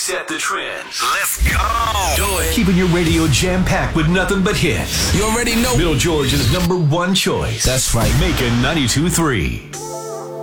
set the trends. Let's go. Do it. Keeping your radio jam-packed with nothing but hits. You already know. Middle Georgia's #1 choice. That's right. Making 92.3.